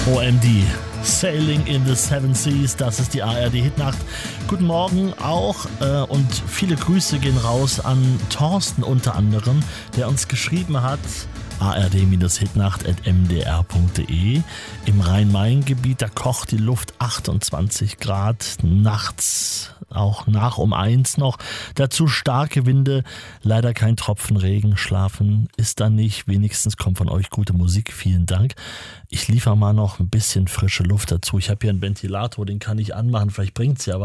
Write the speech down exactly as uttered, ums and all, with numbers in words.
O M D, Sailing in the Seven Seas, das ist die A R D-Hitnacht. Guten Morgen auch äh, und viele Grüße gehen raus an Thorsten unter anderem, der uns geschrieben hat, a r d Hitnacht at m d r punkt d e. Im Rhein-Main-Gebiet, da kocht die Luft achtundzwanzig Grad, nachts auch nach um eins noch. Dazu starke Winde, leider kein Tropfen Regen, schlafen ist da nicht. Wenigstens kommt von euch gute Musik, vielen Dank. Ich liefere mal noch ein bisschen frische Luft dazu. Ich habe hier einen Ventilator, den kann ich anmachen, vielleicht bringt es ja was.